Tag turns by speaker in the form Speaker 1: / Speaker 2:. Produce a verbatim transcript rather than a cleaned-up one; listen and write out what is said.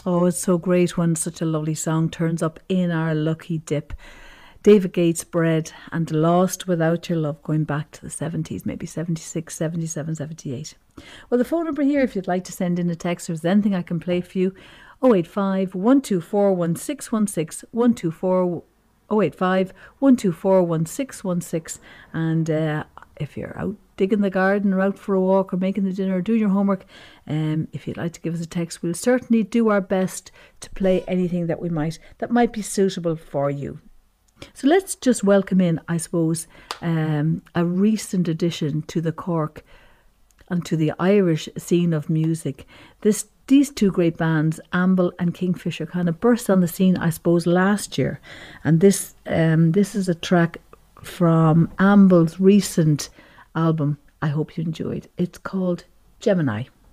Speaker 1: Oh, it's so great when such a lovely song turns up in our lucky dip. David Gates, Bread, and Lost Without Your Love, going back to the seventies, maybe seventy-six, seventy-seven, seventy-eight. Well, the phone number here, if you'd like to send in a text or there's anything I can play for you, oh eight five, one two four, one six one six, one two four, oh eight five, one two four, one six one six. And uh, if you're out digging the garden or out for a walk or making the dinner or doing your homework, um, if you'd like to give us a text, we'll certainly do our best to play anything that we might, that might be suitable for you. So let's just welcome in, I suppose, um, a recent addition to the Cork and to the Irish scene of music. This These two great bands, Amble and Kingfisher, kind of burst on the scene, I suppose, last year. And this um, this is a track from Amble's recent album. I hope you enjoyed. It's called Gemini.